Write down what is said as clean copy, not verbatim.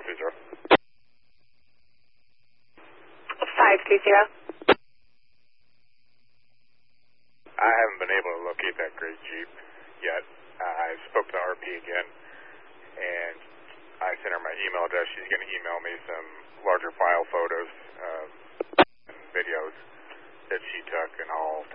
520. I haven't been able to locate that gray Jeep yet. I spoke to RP again, and I sent her my email address. She's going to email me some larger file photos and videos that she took, and I'll